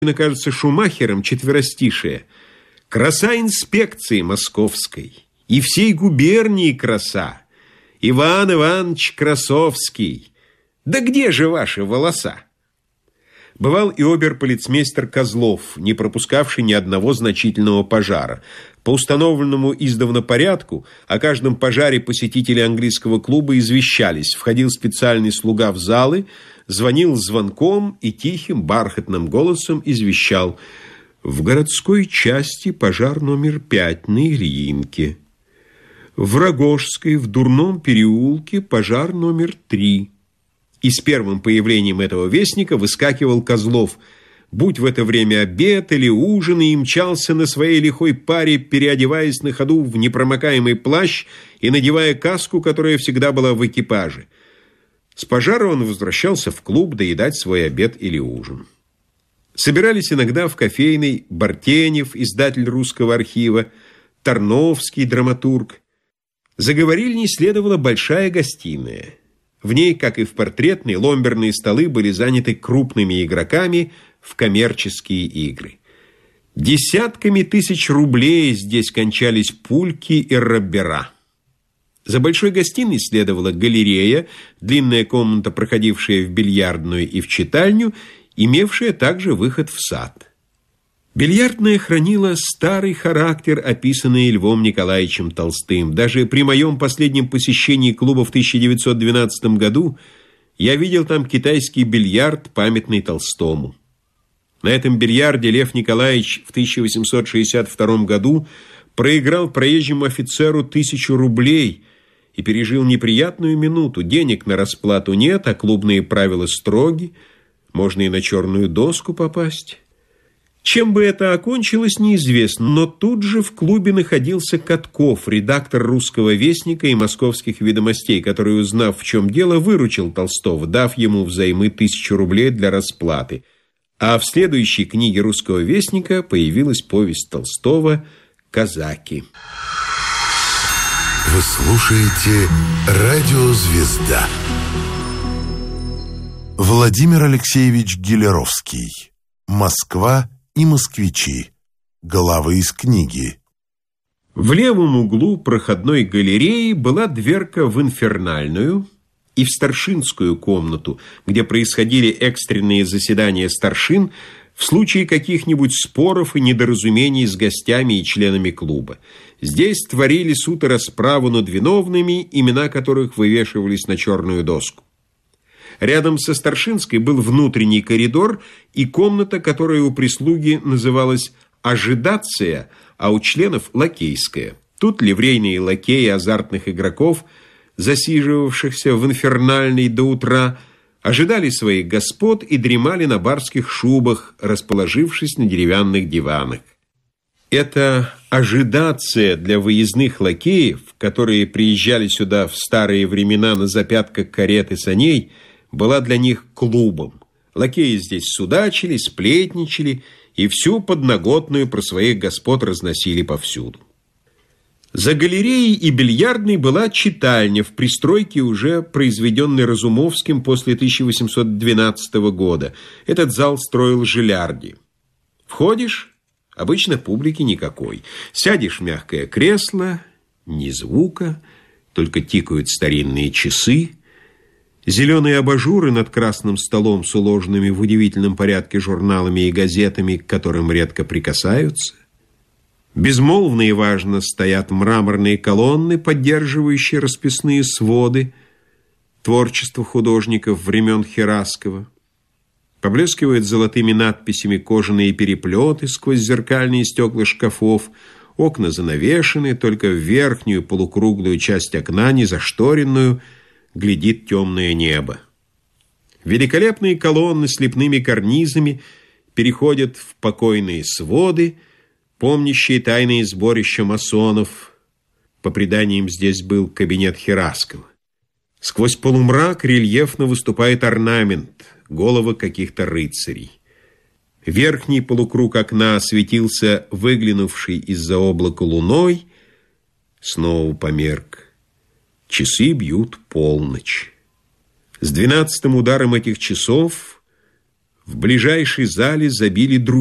кажется, Шумахером четверостишее. Краса инспекции московской и всей губернии краса. Иван Иванович Красовский. Да где же ваши волоса? Бывал и обер-полицмейстер Козлов, не пропускавший ни одного значительного пожара. По установленному издавна порядку о каждом пожаре посетители английского клуба извещались. Входил специальный слуга в залы, звонил звонком и тихим бархатным голосом извещал: в городской части пожар номер 5 на Ильинке. В Рогожской, в Дурном переулке, пожар номер 3. И с первым появлением этого вестника выскакивал Козлов, будь в это время обед или ужин, и мчался на своей лихой паре, переодеваясь на ходу в непромокаемый плащ и надевая каску, которая всегда была в экипаже. С пожара он возвращался в клуб доедать свой обед или ужин. Собирались иногда в кофейной Бартенев, издатель русского архива, Тарновский, драматург. За говорильней следовала большая гостиная. В ней, как и в портретной, ломберные столы были заняты крупными игроками в коммерческие игры. Десятками тысяч рублей здесь кончались пульки и роббера. За большой гостиной следовала галерея, длинная комната, проходившая в бильярдную и в читальню, имевшая также выход в сад. Бильярдная хранила старый характер, описанный Львом Николаевичем Толстым. Даже при моем последнем посещении клуба в 1912 году я видел там китайский бильярд, памятный Толстому. На этом бильярде Лев Николаевич в 1862 году проиграл проезжему офицеру 1000 рублей и пережил неприятную минуту. Денег на расплату нет, а клубные правила строги, можно и на черную доску попасть. Чем бы это окончилось, неизвестно, но тут же в клубе находился Катков, редактор «Русского вестника» и «Московских ведомостей», который, узнав, в чем дело, выручил Толстого, дав ему взаймы 1000 рублей для расплаты. А в следующей книге «Русского вестника» появилась повесть Толстого «Казаки». Вы слушаете «Радио Звезда». Владимир Алексеевич Гелеровский. «Москва и москвичи». Главы из книги. В левом углу проходной галереи была дверка в инфернальную и в старшинскую комнату, где происходили экстренные заседания старшин в случае каких-нибудь споров и недоразумений с гостями и членами клуба. Здесь творили суд и расправу над виновными, имена которых вывешивались на черную доску. Рядом со старшинской был внутренний коридор и комната, которая у прислуги называлась «ожидация», а у членов «лакейская». Тут ливрейные лакеи азартных игроков, засиживавшихся в инфернальной до утра, ожидали своих господ и дремали на барских шубах, расположившись на деревянных диванах. Эта ожидация для выездных лакеев, которые приезжали сюда в старые времена на запятках карет и саней, была для них клубом. Лакеи здесь судачили, сплетничали и всю подноготную про своих господ разносили повсюду. За галереей и бильярдной была читальня в пристройке, уже произведенной Разумовским после 1812 года. Этот зал строил Жилярди. Входишь, обычно публики никакой. Сядешь в мягкое кресло, ни звука, только тикают старинные часы. Зеленые абажуры над красным столом с уложенными в удивительном порядке журналами и газетами, к которым редко прикасаются. Безмолвно и важно стоят мраморные колонны, поддерживающие расписные своды, творчество художников времен Хераскова. Поблескивают золотыми надписями кожаные переплеты сквозь зеркальные стекла шкафов, окна занавешены, только в верхнюю полукруглую часть окна, незашторенную, глядит темное небо. Великолепные колонны с лепными карнизами переходят в покойные своды, помнящие тайные сборища масонов. По преданиям, здесь был кабинет Хераскова. Сквозь полумрак рельефно выступает орнамент, головы каких-то рыцарей. Верхний полукруг окна осветился выглянувшей из-за облака луной, снова померк. Часы бьют полночь. С 12-м ударом этих часов В ближайшей зале забили